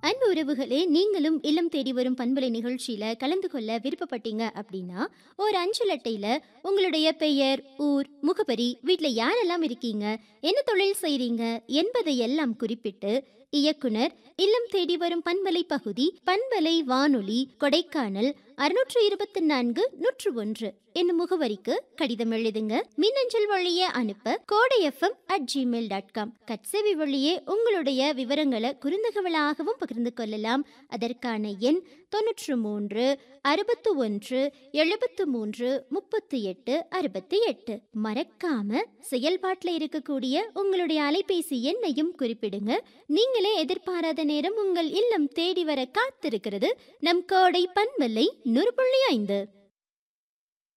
அன்பு உறவுகளே, நீங்களும் இல்லம் தேடி வரும் பண்பலை நிகழ்ச்சியில கலந்து கொள்ள விருப்பப்பட்டீங்க அப்படின்னா, ஒரு அஞ்சல் அட்டையில உங்களுடைய பெயர், ஊர், முகவரி, வீட்ல யாரெல்லாம் இருக்கீங்க, என்ன தொழில் செய்றீங்க என்பதை எல்லாம் குறிப்பிட்டு, இயக்குனர் இல்லம் தேடி வரும் பண்பலை பகுதி பண்பலை வானொலி கொடைக்கானல் 624-101 என்னும் முகவரிக்கு கடிதம் எழுதுங்க. மின்னஞ்சல் வழியே அனுப்ப kodayfm@gmail.com. கட்சேவி வழியே உங்களுடைய விவரங்களை குறுந்தகவலாகவும் பகிர்ந்து கொள்ளலாம். அதற்கான எண் 93 61 73 38 68. மறக்காம செயல்பாட்டில் இருக்கக்கூடிய உங்களுடைய அலைபேசி எண்ணையும் குறிப்பிடுங்க. நீங்களே எதிர்பாராத நேரம் உங்கள் இல்லம் தேடி வர காத்திருக்கிறது நம் கோடை பண்பலை 100.5.